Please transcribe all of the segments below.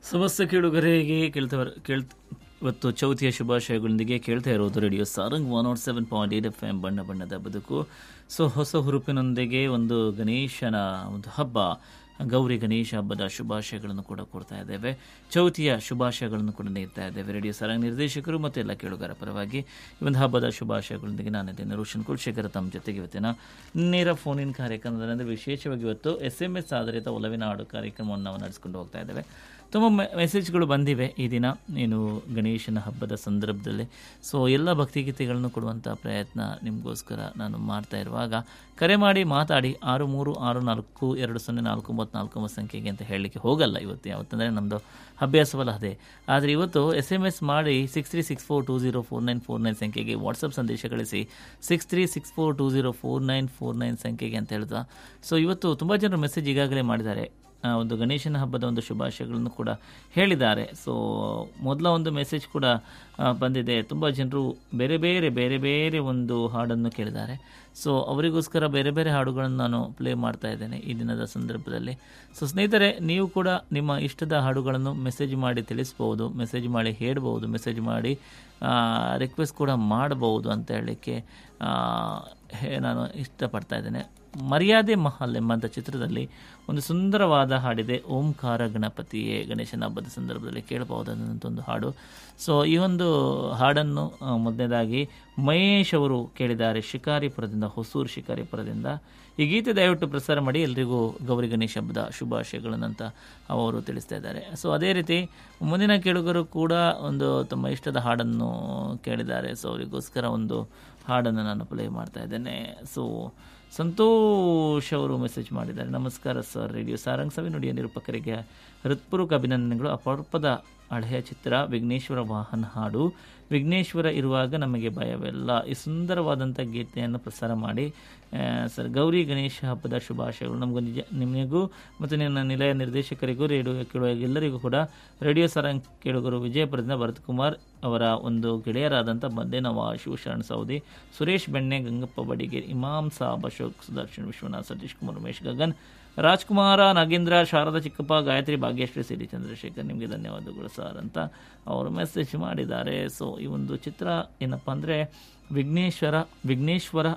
ಸಮಸ್ತ ಕೇಳುಗರಿಗೆ ಇವತ್ತು ಚೌತಿಯ ಶುಭಾಶಯಗಳೊಂದಿಗೆ ಕೇಳ್ತಾ ಇರೋದು ರೇಡಿಯೋ ಸಾರಂಗ್ 107.8 FM ಬಣ್ಣ ಬಣ್ಣದ ಬದುಕು. ಹೊಸ ಹುರುಪಿನೊಂದಿಗೆ ಒಂದು ಗಣೇಶನ ಒಂದು ಹಬ್ಬ, ಗೌರಿ ಗಣೇಶ ಹಬ್ಬದ ಶುಭಾಶಯಗಳನ್ನು ಕೂಡ ಕೊಡ್ತಾ ಇದ್ದೇವೆ. ಚೌತಿಯ ಶುಭಾಶಯಗಳನ್ನು ಕೂಡ ನೀಡ್ತಾ ಇದ್ದೇವೆ. ರೇಡಿಯೋ ಸಾರಂಗ್ ನಿರ್ದೇಶಕರು ಮತ್ತು ಎಲ್ಲ ಕೇಳುಗರ ಪರವಾಗಿ ಈ ಒಂದು ಹಬ್ಬದ ಶುಭಾಶಯಗಳೊಂದಿಗೆ ನಾನಿದ್ದೇನೆ ರೋಷನ್ ಕುಲಶೇಖರ್ ತಮ್ಮ ಜೊತೆಗೆ ಇವತ್ತಿನ ನೇರ ಫೋನ್ ಇನ್ ಕಾರ್ಯಕ್ರಮದಲ್ಲಿ ವಿಶೇಷವಾಗಿ ಇವತ್ತು SMS ಆಧಾರಿತ ಒಲವಿನ ಹಾಡು ಕಾರ್ಯಕ್ರಮವನ್ನು ನಾವು ನಡೆಸಿಕೊಂಡು ಹೋಗ್ತಾ ಇದ್ದೇವೆ. ತುಂಬ ಮೆಸೇಜ್ಗಳು ಬಂದಿವೆ ಈ ದಿನ ಏನು ಗಣೇಶನ ಹಬ್ಬದ ಸಂದರ್ಭದಲ್ಲಿ. ಎಲ್ಲ ಭಕ್ತಿಗೀತೆಗಳನ್ನು ಕೊಡುವಂಥ ಪ್ರಯತ್ನ ನಿಮಗೋಸ್ಕರ ನಾನು ಮಾಡ್ತಾ ಇರುವಾಗ ಕರೆ ಮಾಡಿ ಮಾತಾಡಿ 6364420494 ಸಂಖ್ಯೆಗೆ ಅಂತ ಹೇಳಲಿಕ್ಕೆ ಹೋಗಲ್ಲ ಇವತ್ತು. ಯಾವತ್ತಂದರೆ ನಮ್ಮದು ಅಭ್ಯಾಸವಲ್ಲ ಅದೇ. ಆದರೆ ಇವತ್ತು SMS ಮಾಡಿ 6364204949 ಸಂಖ್ಯೆಗೆ ವಾಟ್ಸಪ್ ಸಂದೇಶ ಕಳಿಸಿ 6364204949 ಸಂಖ್ಯೆಗೆ ಅಂತ ಹೇಳ್ತಾ. ಇವತ್ತು ತುಂಬ ಜನರು ಮೆಸೇಜ್ ಈಗಾಗಲೇ ಮಾಡಿದ್ದಾರೆ. ಒಂದು ಗಣೇಶನ ಹಬ್ಬದ ಒಂದು ಶುಭಾಶಯಗಳನ್ನು ಕೂಡ ಹೇಳಿದ್ದಾರೆ. ಮೊದಲ ಒಂದು ಮೆಸೇಜ್ ಕೂಡ ಬಂದಿದೆ. ತುಂಬ ಜನರು ಬೇರೆ ಬೇರೆ ಒಂದು ಹಾಡನ್ನು ಕೇಳಿದ್ದಾರೆ. ಅವರಿಗೋಸ್ಕರ ಬೇರೆ ಬೇರೆ ಹಾಡುಗಳನ್ನು ನಾನು ಪ್ಲೇ ಮಾಡ್ತಾ ಇದ್ದೇನೆ ಈ ದಿನದ ಸಂದರ್ಭದಲ್ಲಿ. ಸ್ನೇಹಿತರೆ, ನೀವು ಕೂಡ ನಿಮ್ಮ ಇಷ್ಟದ ಹಾಡುಗಳನ್ನು ಮೆಸೇಜ್ ಮಾಡಿ ತಿಳಿಸ್ಬೋದು, ಮೆಸೇಜ್ ಮಾಡಿ ಹೇಳಬಹುದು, ಮೆಸೇಜ್ ಮಾಡಿ ರಿಕ್ವೆಸ್ಟ್ ಕೂಡ ಮಾಡಬಹುದು ಅಂತ ಹೇಳಲಿಕ್ಕೆ ನಾನು ಇಷ್ಟಪಡ್ತಾ ಇದ್ದೇನೆ. ಮರ್ಯಾದೆ ಮಹಲ್ ಎಂಬಂಥ ಚಿತ್ರದಲ್ಲಿ ಒಂದು ಸುಂದರವಾದ ಹಾಡಿದೆ, ಓಂಕಾರ ಗಣಪತಿಯೇ. ಗಣೇಶನ ಹಬ್ಬದ ಸಂದರ್ಭದಲ್ಲಿ ಕೇಳಬಹುದಾದಂಥ ಒಂದು ಹಾಡು. ಈ ಒಂದು ಹಾಡನ್ನು ಮೊದಲನೇದಾಗಿ ಮಹೇಶ್ ಅವರು ಕೇಳಿದ್ದಾರೆ ಶಿಕಾರಿಪುರದಿಂದ, ಹೊಸೂರು ಶಿಕಾರಿಪುರದಿಂದ. ಈ ಗೀತೆ ದಯವಿಟ್ಟು ಪ್ರಸಾರ ಮಾಡಿ, ಎಲ್ರಿಗೂ ಗೌರಿ ಗಣೇಶ ಹಬ್ಬದ ಶುಭಾಶಯಗಳನ್ನಂತ ಅವರು ತಿಳಿಸ್ತಾ ಇದ್ದಾರೆ. ಅದೇ ರೀತಿ ಮುಂದಿನ ಕೇಳುಗರು ಕೂಡ ಒಂದು ತಮ್ಮ ಇಷ್ಟದ ಹಾಡನ್ನು ಕೇಳಿದ್ದಾರೆ. ಅವರಿಗೋಸ್ಕರ ಒಂದು ಹಾಡನ್ನು ನಾನು ಪ್ಲೇ ಮಾಡ್ತಾ ಇದ್ದೇನೆ. ಸಂತೋಷ್ ಅವರು ಮೆಸೇಜ್ ಮಾಡಿದ್ದಾರೆ. ನಮಸ್ಕಾರ ಸರ್, ರೇಡಿಯೋ ಸಾರಂಗ್ ಸವಿನುಡಿಯ ನಿರೂಪಕರಿಗೆ ಹೃತ್ಪೂರ್ವಕ ಅಭಿನಂದನೆಗಳು. ಅಪರೂಪದ ಹಳೆಯ ಚಿತ್ರ ವಿಘ್ನೇಶ್ವರ ವಾಹನ ಹಾಡು, ವಿಘ್ನೇಶ್ವರ ಇರುವಾಗ ನಮಗೆ ಭಯವೆಲ್ಲ. ಈ ಸುಂದರವಾದಂಥ ಗೀತೆಯನ್ನು ಪ್ರಸಾರ ಮಾಡಿ ಸರ್. ಗೌರಿ ಗಣೇಶ ಹಬ್ಬದ ಶುಭಾಶಯಗಳು ನಿಮಗೂ ಮತ್ತು ನಿನ್ನ ನಿಲಯ ನಿರ್ದೇಶಕರಿಗೂ, ರೇಡಿಯೋ ಕೇಳುವ ಎಲ್ಲರಿಗೂ ಕೂಡ. ರೇಡಿಯೋ ಸಾರಂಗ್ ಕೇಳುಗರು ವಿಜಯಪುರದಿಂದ ಭರತ್ ಕುಮಾರ್ ಅವರ ಒಂದು ಗೆಳೆಯರಾದಂಥ ಬಂದೇನವ, ಶಿವಶರಣ್ ಸೌದಿ, ಸುರೇಶ್ ಬೆಣ್ಣೆ, ಗಂಗಪ್ಪ ಬಡಿಗೇರ್, ಇಮಾಮ್ ಸಾಬ್, ಅಶೋಕ್, ಸುದರ್ಶನ್, ವಿಶ್ವನಾಥ್, ಸತೀಶ್ ಕುಮಾರ್, ಉಮೇಶ್ ಗಗನ್, ರಾಜ್ಕುಮಾರ, ನಾಗೇಂದ್ರ, ಶಾರದಾ ಚಿಕ್ಕಪ್ಪ, ಗಾಯತ್ರಿ, ಭಾಗ್ಯಶ್ರೀ, ಸಿರಿ ಚಂದ್ರಶೇಖರ್, ನಿಮಗೆ ಧನ್ಯವಾದಗಳು ಸರ್ ಅಂತ ಅವರು ಮೆಸೇಜ್ ಮಾಡಿದ್ದಾರೆ. ಈ ಒಂದು ಚಿತ್ರ ಏನಪ್ಪ ಅಂದರೆ ವಿಘ್ನೇಶ್ವರ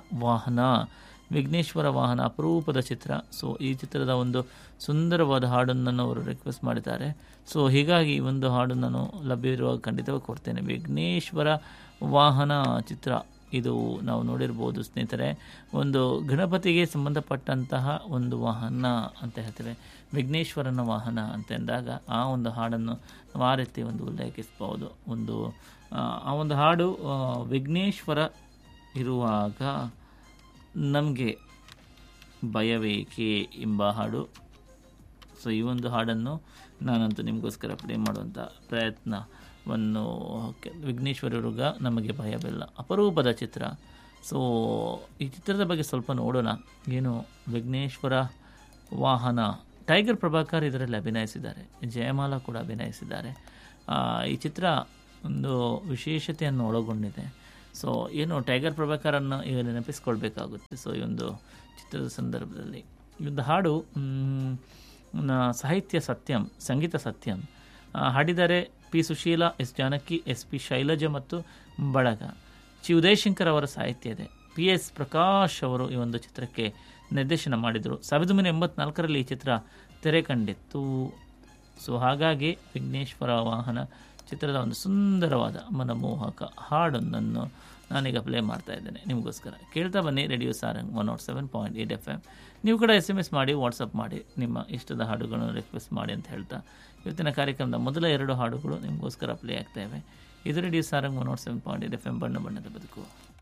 ವಾಹನ ಅಪರೂಪದ ಚಿತ್ರ. ಈ ಚಿತ್ರದ ಒಂದು ಸುಂದರವಾದ ಹಾಡನ್ನು ಅವರು ರಿಕ್ವೆಸ್ಟ್ ಮಾಡಿದ್ದಾರೆ. ಹೀಗಾಗಿ ಈ ಒಂದು ಹಾಡು ನಾನು ಲಭ್ಯವಿರುವಾಗ ಖಂಡಿತವಾಗಿ ಕೊಡ್ತೇನೆ. ವಿಘ್ನೇಶ್ವರ ವಾಹನ ಚಿತ್ರ ಇದು ನಾವು ನೋಡಿರ್ಬೋದು ಸ್ನೇಹಿತರೆ. ಒಂದು ಗಣಪತಿಗೆ ಸಂಬಂಧಪಟ್ಟಂತಹ ಒಂದು ವಾಹನ ಅಂತ ಹೇಳ್ತೇವೆ, ವಿಘ್ನೇಶ್ವರನ ವಾಹನ ಅಂತ ಅಂದಾಗ ಆ ಒಂದು ಹಾಡನ್ನು ನಾವು ಆ ರೀತಿ ಒಂದು ಉಲ್ಲೇಖಿಸಬಹುದು. ಆ ಒಂದು ಹಾಡು ವಿಘ್ನೇಶ್ವರ ಇರುವಾಗ ನಮಗೆ ಭಯವೇಕೆ ಎಂಬ ಹಾಡು. ಈ ಒಂದು ಹಾಡನ್ನು ನಾನಂತೂ ನಿಮಗೋಸ್ಕರ ಪ್ಲೇ ಮಾಡುವಂಥ ಪ್ರಯತ್ನವನ್ನು. ವಿಘ್ನೇಶ್ವರರುಗ ನಮಗೆ ಭಯವಿಲ್ಲ, ಅಪರೂಪದ ಚಿತ್ರ. ಈ ಚಿತ್ರದ ಬಗ್ಗೆ ಸ್ವಲ್ಪ ನೋಡೋಣ. ಏನು ವಿಘ್ನೇಶ್ವರ ವಾಹನ, ಟೈಗರ್ ಪ್ರಭಾಕರ್ ಇದರಲ್ಲಿ ಅಭಿನಯಿಸಿದ್ದಾರೆ, ಜಯಮಾಲಾ ಕೂಡ ಅಭಿನಯಿಸಿದ್ದಾರೆ. ಈ ಚಿತ್ರ ಒಂದು ವಿಶೇಷತೆಯನ್ನು ಒಳಗೊಂಡಿದೆ. ಏನು ಟೈಗರ್ ಪ್ರಭಾಕರನ್ನು ಈಗ ನೆನಪಿಸ್ಕೊಳ್ಬೇಕಾಗುತ್ತೆ. ಈ ಒಂದು ಚಿತ್ರದ ಸಂದರ್ಭದಲ್ಲಿ ಈ ಒಂದು ಹಾಡು ಸಾಹಿತ್ಯ ಸತ್ಯಂ, ಸಂಗೀತ ಸತ್ಯಂ, ಹಾಡಿದ್ದಾರೆ P Sushila, S Janaki, SP Shailaja ಮತ್ತು ಬಳಗ. ಉದಯಶಂಕರ್ ಅವರ ಸಾಹಿತ್ಯ ಇದೆ. PS ಪ್ರಕಾಶ್ ಅವರು ಈ ಒಂದು ಚಿತ್ರಕ್ಕೆ ನಿರ್ದೇಶನ ಮಾಡಿದರು. 1984ರಲ್ಲಿ ಈ ಚಿತ್ರ ತೆರೆ ಕಂಡಿತ್ತು. ಹಾಗಾಗಿ ವಿಘ್ನೇಶ್ವರ ವಾಹನ ಚಿತ್ರದ ಒಂದು ಸುಂದರವಾದ ಮನಮೋಹಕ ಹಾಡೊಂದನ್ನು ನಾನೀಗ ಪ್ಲೇ ಮಾಡ್ತಾ ಇದ್ದೇನೆ ನಿಮಗೋಸ್ಕರ. ಕೇಳ್ತಾ ಬನ್ನಿ ರೇಡಿಯೋ ಸಾರಂಗ್ 107.8 FM. ನೀವು ಕೂಡ SMS ಮಾಡಿ, ವಾಟ್ಸಪ್ ಮಾಡಿ, ನಿಮ್ಮ ಇಷ್ಟದ ಹಾಡುಗಳನ್ನು ರಿಕ್ವೆಸ್ಟ್ ಮಾಡಿ ಅಂತ ಹೇಳ್ತಾ ಇವತ್ತಿನ ಕಾರ್ಯಕ್ರಮದ ಮೊದಲ 2 ಹಾಡುಗಳು ನಿಮಗೋಸ್ಕರ ಪ್ಲೇ ಆಗ್ತಾ ಇವೆ. ಇದು ರೇಡಿಯೋ ಸಾರಂಗ್ 107.8 FM ಬಣ್ಣ ಬಣ್ಣದ ಬದುಕು.